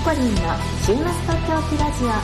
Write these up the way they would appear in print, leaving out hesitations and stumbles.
コリンの週末とっておきラジオ。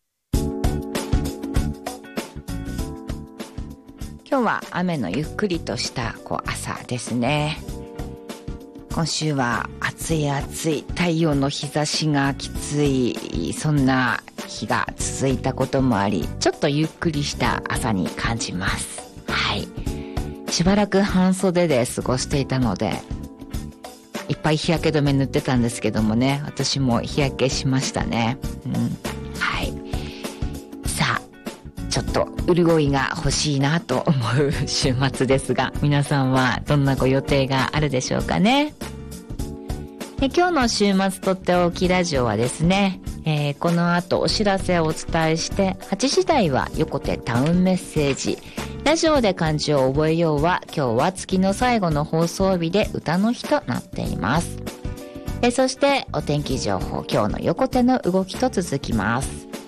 今日は雨のゆっくりとした朝ですね。今週は暑い太陽の日差しがきつい、そんな日が続いたこともあり、ちょっとゆっくりした朝に感じます。はい。しばらく半袖で過ごしていたので、いっぱい日焼け止め塗ってたんですけどもね、私も日焼けしましたね。はい。さあ、ちょっと潤いが欲しいなと思う週末ですが、皆さんはどんなご予定があるでしょうかね。今日の週末とっておきラジオはですね、この後お知らせをお伝えして、8時台は横手タウンメッセージ、ラジオで漢字を覚えようは、今日は月の最後の放送日で歌の日となっています。そしてお天気情報、今日の横手の動きと続きます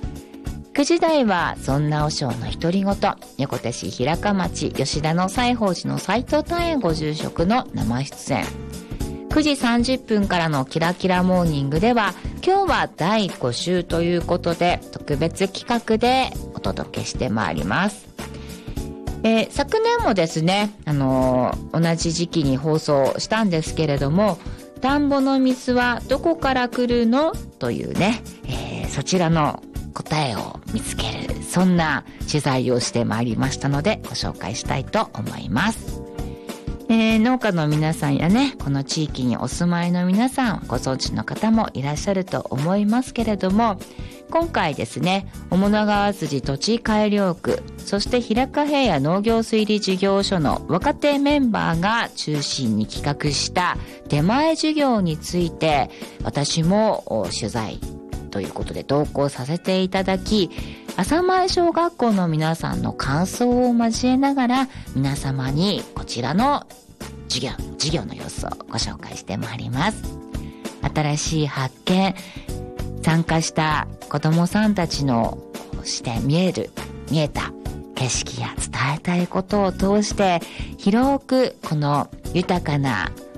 。9時台はそんなお尚の独り言、横手市平鹿町吉田の西宝寺の斉藤丹園ご住職の生出演。9時30分からのキラキラモーニングでは、今日は第5週ということで特別企画でお届けしてまいります。昨年もですね、同じ時期に放送したんですけれども、田んぼの水はどこから来るのというね、そちらの答えを見つける、そんな取材をしてまいりましたのでご紹介したいと思います。農家の皆さんやね、この地域にお住まいの皆さん、ご存知の方もいらっしゃると思いますけれども、今回ですね、面長辻土地改良区、そして平鹿平野農業推理事業所の若手メンバーが中心に企画した出前授業について、私も取材ということで同行させていただき、朝前小学校の皆さんの感想を交えながら、皆様にこちらの授業の様子をご紹介してまいります。新しい発見、参加した子どもさんたちの視点、見えた景色や伝えたいことを通して、広くこの豊かな